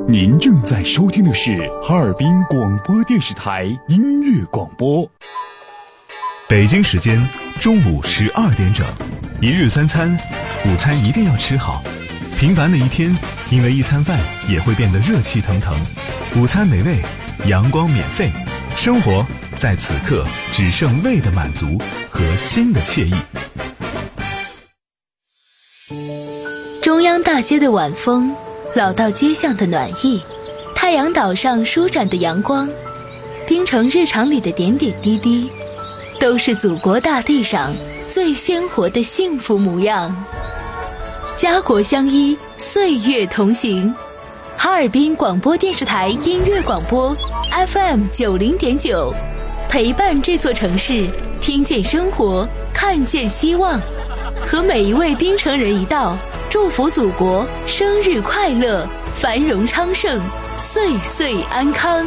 您正在收听的是哈尔滨广播电视台音乐广播。 北京时间中午12点整，一日三餐，午餐一定要吃好。平凡的一天，因为一餐饭也会变得热气腾腾。午餐美味，阳光免费，生活在此刻只剩胃的满足和心的惬意。 中央大街的晚风，老道街巷的暖意，太阳岛上舒展的阳光，冰城日常里的点点滴滴，都是祖国大地上最鲜活的幸福模样。家国相依，岁月同行。哈尔滨广播电视台音乐广播 FM90.9，陪伴这座城市，听见生活，看见希望，和每一位冰城人一道，祝福祖国生日快乐，繁荣昌盛，岁岁安康。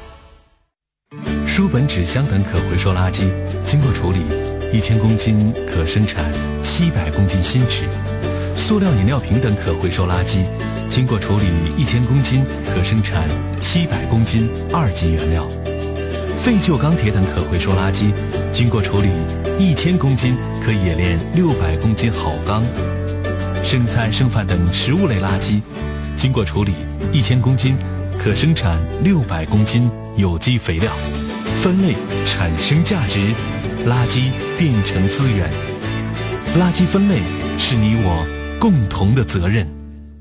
书本、纸箱等可回收垃圾经过处理，1000公斤可生产700公斤新纸；塑料饮料瓶等可回收垃圾经过处理1000公斤可生产700公斤2级原料；废旧钢铁等可回收垃圾经过处理1000公斤可冶炼600公斤好钢；剩菜剩饭等食物类垃圾经过处理1000公斤可生产600公斤有机肥料。分类产生价值，垃圾变成资源。垃圾分类是你我共同的责任。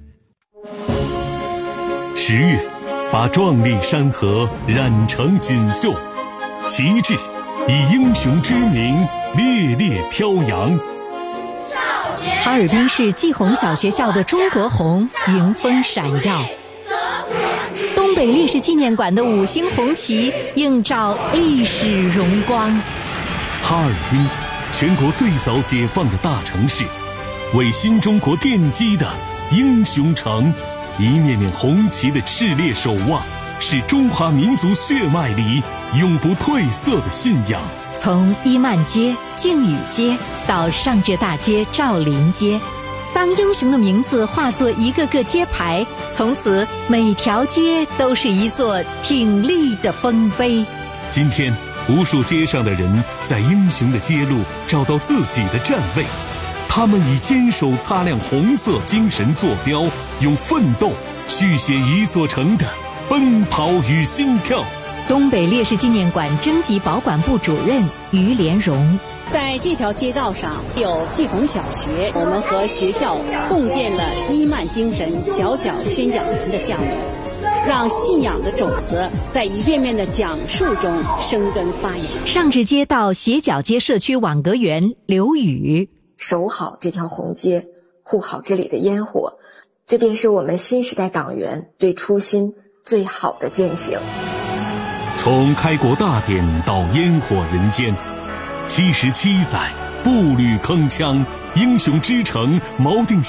10月，把壮丽山河染成锦绣，旗帜以英雄之名烈烈飘扬。 哈尔滨市季红小学校的中国红迎风闪耀，东北烈士纪念馆的5星红旗映照历史荣光。 哈尔滨，全国最早解放的大城市，为新中国奠基的英雄城，一面面红旗的炽烈守望，是中华民族血脉里永不褪色的信仰。 从伊曼街、靖宇街到上浙大街、赵林街，当英雄的名字化作一个个街牌，从此每条街都是一座挺立的丰碑。 今天，无数街上的人在英雄的街路找到自己的站位，他们以坚守擦亮红色精神坐标，用奋斗续写一座城的奔跑与心跳。 东北烈士纪念馆征集保管部主任于连荣， 在这条街道上有季红小学，我们和学校共建了伊曼精神小小宣讲员的项目，让信仰的种子在一遍遍的讲述中生根发芽。 上至街道斜角街社区网格员刘宇， 守好这条红街，护好这里的烟火，这便是我们新时代党员对初心最好的践行。 从开国大典到烟火人间，77载步履铿锵，英雄之城锚定